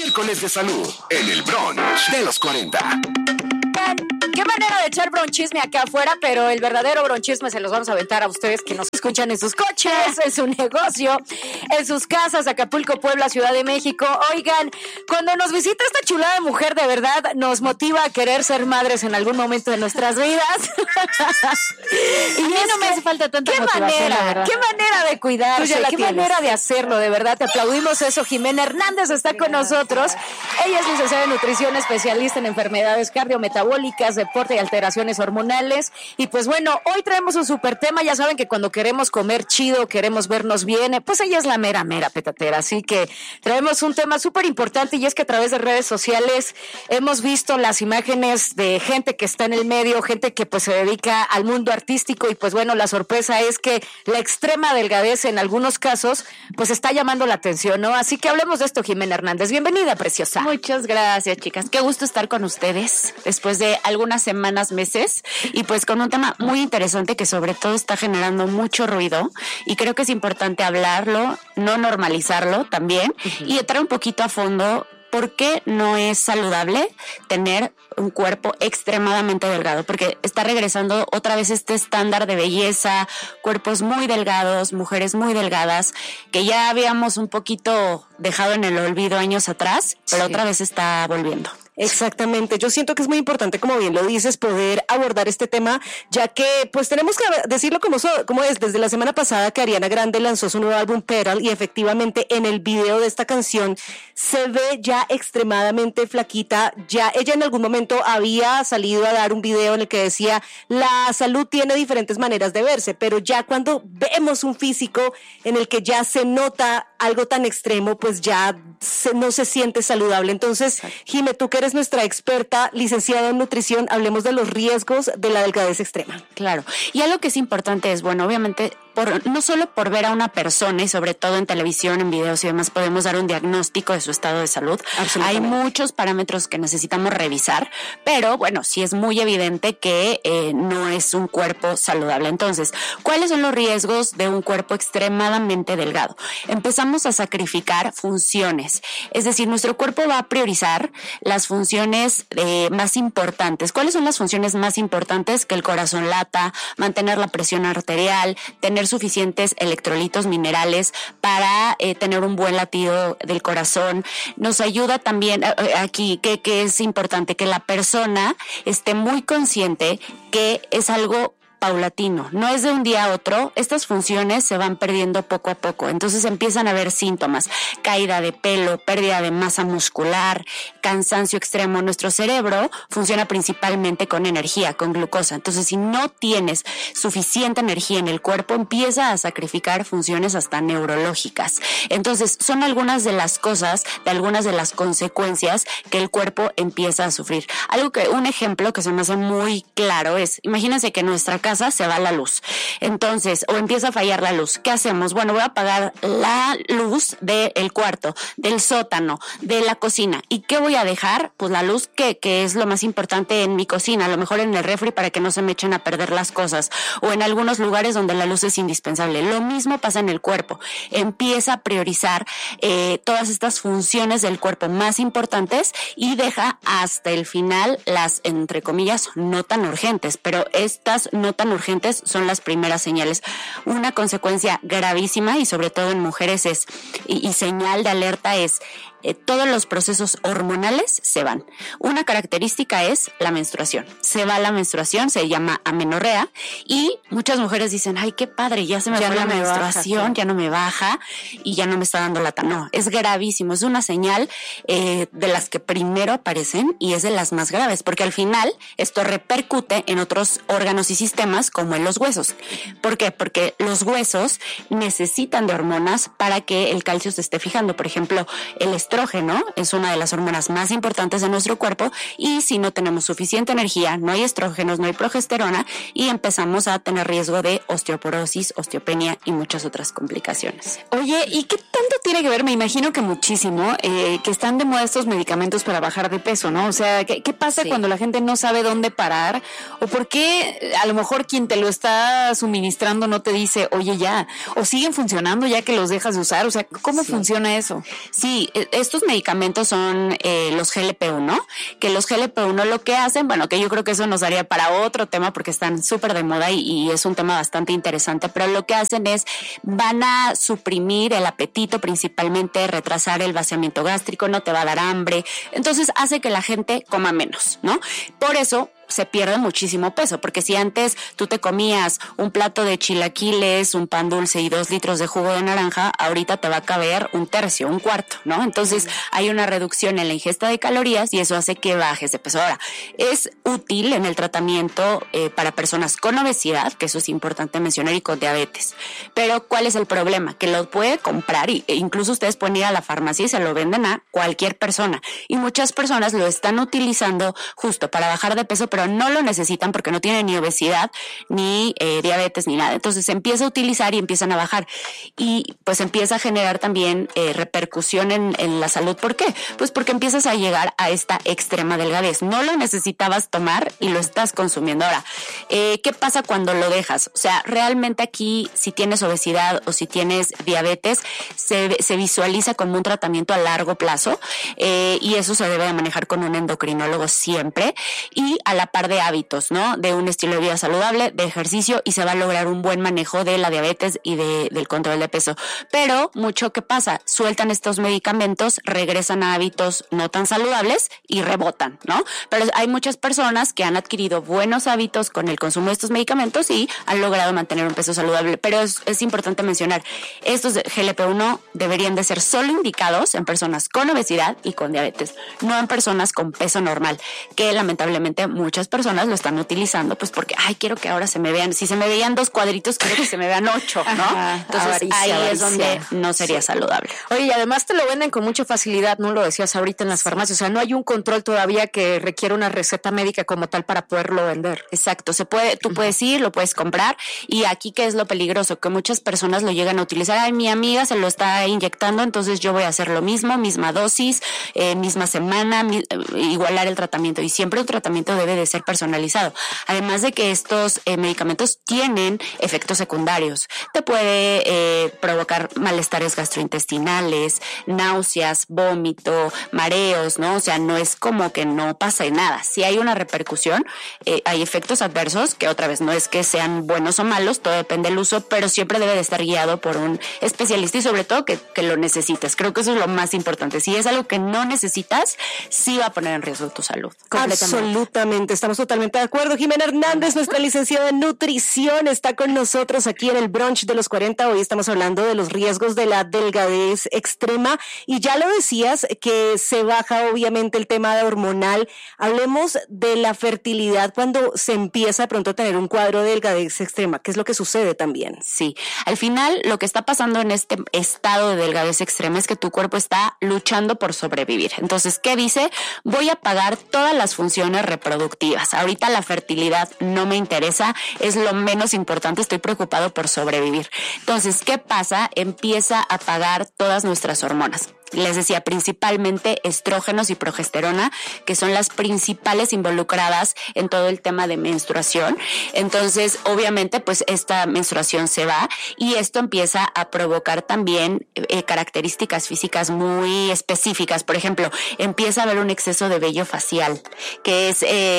Miércoles de salud en el brunch de los 40. Qué manera de echar bronchisme acá afuera, pero el verdadero bronchisme se los vamos a aventar a ustedes que nos escuchan en sus coches, en su negocio, en sus casas, Acapulco, Puebla, Ciudad de México. Oigan, cuando nos visita esta chulada de mujer, de verdad nos motiva a querer ser madres en algún momento de nuestras vidas. Y a mí no me hace falta tanta motivación, la verdad. Qué manera de cuidarse, qué manera de hacerlo, de verdad, te aplaudimos eso. Jimena Hernández está con nosotros. Ella es licenciada en nutrición, especialista en enfermedades cardiometabólicas, deporte y alteraciones hormonales. Y pues bueno, hoy traemos un súper tema. Ya saben que cuando queremos comer chido, queremos vernos bien, pues ella es la mera petatera. Así que traemos un tema súper importante, y es que a través de redes sociales hemos visto las imágenes de gente que está en el medio, gente que pues se dedica al mundo artístico, y pues bueno, la sorpresa es que la extrema delgadez en algunos casos pues está llamando la atención, ¿no? Así que hablemos de esto, Jimena Hernández. Bienvenida, preciosa. Muchas gracias, chicas. Qué gusto estar con ustedes después de algunas semanas, meses, y pues con un tema muy interesante que sobre todo está generando mucho ruido, y creo que es importante hablarlo, no normalizarlo también, y entrar un poquito a fondo. ¿Por qué no es saludable tener un cuerpo extremadamente delgado? Porque está regresando otra vez este estándar de belleza, cuerpos muy delgados, mujeres muy delgadas, que ya habíamos un poquito dejado en el olvido años atrás, pero otra vez está volviendo. Exactamente, yo siento que es muy importante, como bien lo dices, poder abordar este tema, ya que pues tenemos que decirlo como es. Desde la semana pasada que Ariana Grande lanzó su nuevo álbum Pearl, y efectivamente en el video de esta canción se ve ya extremadamente flaquita. Ya ella en algún momento había salido a dar un video en el que decía la salud tiene diferentes maneras de verse, pero ya cuando vemos un físico en el que ya se nota algo tan extremo, pues ya no se siente saludable. Entonces, Jime, tú que eres nuestra experta, licenciada en nutrición, hablemos de los riesgos de la delgadez extrema. Claro, y algo que es importante es, bueno, obviamente, no solo por ver a una persona, y sobre todo en televisión, en videos y demás, podemos dar un diagnóstico de su estado de salud. Hay muchos parámetros que necesitamos revisar, pero bueno, sí es muy evidente que no es un cuerpo saludable. Entonces, ¿cuáles son los riesgos de un cuerpo extremadamente delgado? Empezamos a sacrificar funciones, es decir, nuestro cuerpo va a priorizar las funciones más importantes. ¿Cuáles son las funciones más importantes? Que el corazón lata, mantener la presión arterial, tener suficientes electrolitos, minerales para tener un buen latido del corazón. Nos ayuda también aquí que es importante que la persona esté muy consciente que es algo paulatino, no es de un día a otro. Estas funciones se van perdiendo poco a poco, entonces empiezan a haber síntomas: caída de pelo, pérdida de masa muscular, cansancio extremo. Nuestro cerebro funciona principalmente con energía, con glucosa, entonces si no tienes suficiente energía en el cuerpo, empieza a sacrificar funciones hasta neurológicas. Entonces son algunas de las cosas, de algunas de las consecuencias que el cuerpo empieza a sufrir. Un ejemplo que se me hace muy claro es, imagínense que nuestra casa se va la luz, entonces, o empieza a fallar la luz. ¿Qué hacemos? Bueno, voy a apagar la luz del cuarto, del sótano, de la cocina. ¿Y qué voy a dejar? Pues la luz que es lo más importante en mi cocina, a lo mejor en el refri para que no se me echen a perder las cosas, o en algunos lugares donde la luz es indispensable. Lo mismo pasa en el cuerpo. Empieza a priorizar todas estas funciones del cuerpo más importantes y deja hasta el final las, entre comillas, no tan urgentes, pero estas no tan urgentes son las primeras señales. Una consecuencia gravísima, y sobre todo en mujeres y señal de alerta es todos los procesos hormonales se van. Una característica es la menstruación. Se va la menstruación, se llama amenorrea, y muchas mujeres dicen, ay, qué padre, ya se me fue la menstruación, ya no me baja y ya no me está dando lata. No, es gravísimo, es una señal de las que primero aparecen, y es de las más graves, porque al final esto repercute en otros órganos y sistemas como en los huesos. ¿Por qué? Porque los huesos necesitan de hormonas para que el calcio se esté fijando. Por ejemplo, el estrógeno es una de las hormonas más importantes de nuestro cuerpo, y si no tenemos suficiente energía, no hay estrógenos, no hay progesterona, y empezamos a tener riesgo de osteoporosis, osteopenia y muchas otras complicaciones. Oye, ¿y qué tanto tiene que ver? Me imagino que muchísimo, que están de moda estos medicamentos para bajar de peso, ¿no? O sea, ¿qué pasa cuando la gente no sabe dónde parar? ¿O por qué a lo mejor mejor quien te lo está suministrando no te dice, oye, ya, o siguen funcionando ya que los dejas de usar. O sea, ¿cómo funciona eso? Sí, estos medicamentos son los GLP-1, que los GLP-1 lo que hacen, bueno, que yo creo que eso nos daría para otro tema porque están súper de moda y es un tema bastante interesante, pero lo que hacen es, van a suprimir el apetito principalmente, retrasar el vaciamiento gástrico, no te va a dar hambre, entonces hace que la gente coma menos, ¿no? Por eso se pierde muchísimo peso, porque si antes tú te comías un plato de chilaquiles, un pan dulce y 2 litros de jugo de naranja, ahorita te va a caber un tercio, un cuarto, ¿no? Entonces hay una reducción en la ingesta de calorías y eso hace que bajes de peso. Ahora, es útil en el tratamiento para personas con obesidad, que eso es importante mencionar, y con diabetes. Pero ¿cuál es el problema? Que lo puede comprar e incluso ustedes pueden ir a la farmacia y se lo venden a cualquier persona. Y muchas personas lo están utilizando justo para bajar de peso, pero no lo necesitan porque no tienen ni obesidad, ni diabetes, ni nada. Entonces se empieza a utilizar y empiezan a bajar. Y pues empieza a generar también repercusión en la salud. ¿Por qué? Pues porque empiezas a llegar a esta extrema delgadez. No lo necesitabas tomar y lo estás consumiendo. Ahora, ¿qué pasa cuando lo dejas? O sea, realmente aquí, si tienes obesidad o si tienes diabetes, se visualiza como un tratamiento a largo plazo y eso se debe de manejar con un endocrinólogo siempre y a la par de hábitos, ¿no? De un estilo de vida saludable, de ejercicio, y se va a lograr un buen manejo de la diabetes y del control de peso. Pero mucho que pasa, sueltan estos medicamentos, regresan a hábitos no tan saludables y rebotan, ¿no? Pero hay muchas personas que han adquirido buenos hábitos con el consumo de estos medicamentos y han logrado mantener un peso saludable. Pero es importante mencionar, estos GLP-1 deberían de ser solo indicados en personas con obesidad y con diabetes, no en personas con peso normal, que lamentablemente muchas personas lo están utilizando pues porque, quiero que ahora se me vean, si se me veían 2 cuadritos, quiero que se me vean 8, ¿no? Entonces avaricia, es donde no sería saludable. Oye, y además te lo venden con mucha facilidad, ¿no? Lo decías ahorita en las farmacias, o sea, no hay un control todavía que requiera una receta médica como tal para poderlo vender. Exacto, tú puedes ir, lo puedes comprar, y aquí ¿qué es lo peligroso? Que muchas personas lo llegan a utilizar, mi amiga se lo está inyectando, entonces yo voy a hacer lo mismo, misma dosis, misma semana, igualar el tratamiento, y siempre un tratamiento debe de ser personalizado. Además de que estos medicamentos tienen efectos secundarios. Te puede provocar malestares gastrointestinales, náuseas, vómito, mareos, ¿no? O sea, no es como que no pase nada. Si hay una repercusión, hay efectos adversos, que otra vez no es que sean buenos o malos, todo depende del uso, pero siempre debe de estar guiado por un especialista y sobre todo que lo necesites. Creo que eso es lo más importante. Si es algo que no necesitas, sí va a poner en riesgo tu salud. Absolutamente, estamos totalmente de acuerdo. Jimena Hernández, nuestra licenciada en nutrición, está con nosotros aquí en el brunch de los 40. Hoy estamos hablando de los riesgos de la delgadez extrema y ya lo decías que se baja obviamente el tema hormonal. Hablemos de la fertilidad cuando se empieza de pronto a tener un cuadro de delgadez extrema. ¿Qué es lo que sucede también? Sí, al final lo que está pasando en este estado de delgadez extrema es que tu cuerpo está luchando por sobrevivir. Entonces, ¿qué dice? Voy a apagar todas las funciones reproductivas. Ahorita la fertilidad no me interesa, es lo menos importante, estoy preocupado por sobrevivir. Entonces, ¿qué pasa? Empieza a apagar todas nuestras hormonas. Les decía, principalmente estrógenos y progesterona, que son las principales involucradas en todo el tema de menstruación. Entonces, obviamente, pues esta menstruación se va y esto empieza a provocar también características físicas muy específicas. Por ejemplo, empieza a haber un exceso de vello facial, que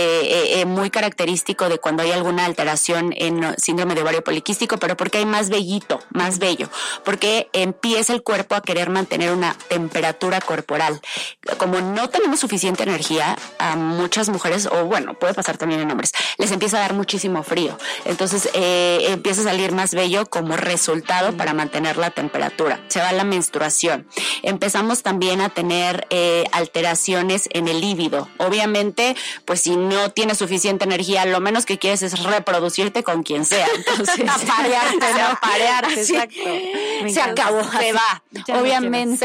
es muy característico de cuando hay alguna alteración en síndrome de ovario poliquístico, pero porque hay más vellito, más vello, porque empieza el cuerpo a querer mantener una temperatura corporal. Como no tenemos suficiente energía, a muchas mujeres, o bueno, puede pasar también en hombres, les empieza a dar muchísimo frío. Entonces empieza a salir más vello como resultado para mantener la temperatura. Se va la menstruación. Empezamos también a tener alteraciones en el líbido. Obviamente, pues si no tienes suficiente energía, lo menos que quieres es reproducirte con quien sea. Entonces, aparearte, exacto. Se acabó. Se va. Obviamente, se cansa.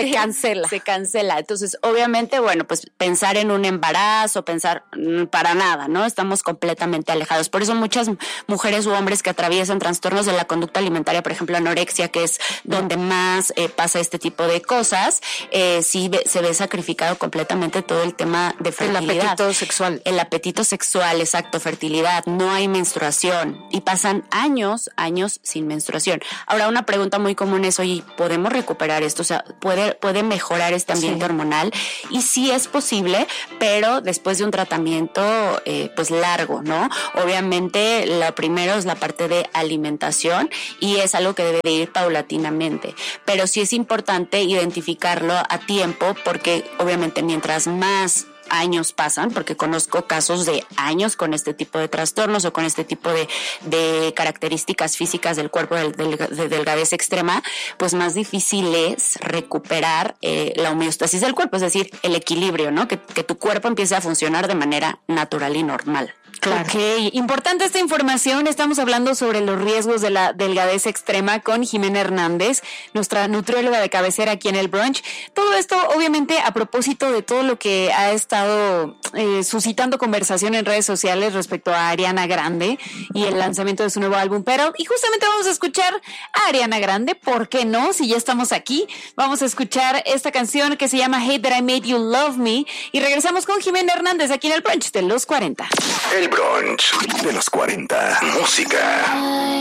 cancela. Se cancela. Entonces, obviamente, bueno, pues pensar en un embarazo, pensar para nada, ¿no? Estamos completamente alejados. Por eso muchas mujeres u hombres que atraviesan trastornos de la conducta alimentaria, por ejemplo, anorexia, que es donde más pasa este tipo de cosas, sí se ve sacrificado completamente todo el tema de fertilidad. El apetito sexual. El apetito sexual, exacto, fertilidad, no hay menstruación y pasan años sin menstruación. Ahora, una pregunta muy común es, oye, ¿podemos recuperar esto? O sea, ¿puede mejorar este ambiente hormonal? Y sí es posible, pero después de un tratamiento pues largo, ¿no? Obviamente, lo primero es la parte de alimentación y es algo que debe de ir paulatinamente, pero sí es importante identificarlo a tiempo porque obviamente mientras más años pasan, porque conozco casos de años con este tipo de trastornos o con este tipo de características físicas del cuerpo de delgadez extrema, pues más difícil es recuperar la homeostasis del cuerpo, es decir, el equilibrio, ¿no? Que tu cuerpo empiece a funcionar de manera natural y normal. Claro. Ok, importante esta información. Estamos hablando sobre los riesgos de la delgadez extrema con Jimena Hernández, nuestra nutrióloga de cabecera aquí en el brunch. Todo esto, obviamente, a propósito de todo lo que ha estado suscitando conversación en redes sociales respecto a Ariana Grande y el lanzamiento de su nuevo álbum Pearl. Y justamente vamos a escuchar a Ariana Grande, ¿por qué no? Si ya estamos aquí, vamos a escuchar esta canción que se llama Hate That I Made You Love Me y regresamos con Jimena Hernández aquí en el brunch de los 40. El brunch de los 40. Música.